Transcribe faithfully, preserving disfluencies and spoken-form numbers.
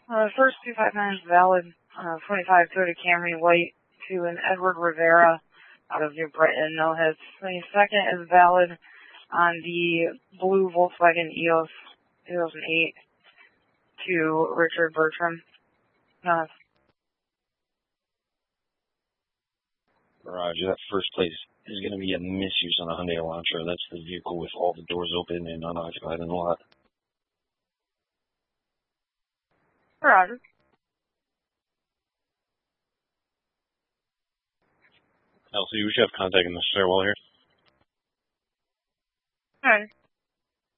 Uh, first two five nine is valid. Uh, twenty-five Toyota Camry white to an Edward Rivera out of New Britain. No hits. twenty-second is valid on the blue Volkswagen E O S two thousand eight to Richard Bertram. No hits. Roger, that first place is going to be a misuse on a Hyundai Elantra. That's the vehicle with all the doors open and unoccupied in the lot. Roger. Elsie, we should have contact in the stairwell here. Alright.